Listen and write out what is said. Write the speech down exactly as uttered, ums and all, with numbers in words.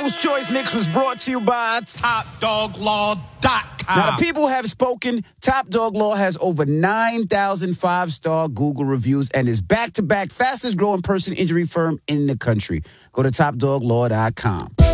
People's Choice Mix was brought to you by Top Dog Law dot com. Now, the people have spoken. Top Dog Law has over nine thousand five-star Google reviews and is back-to-back fastest-growing personal injury firm in the country. Go to Top Dog Law dot com.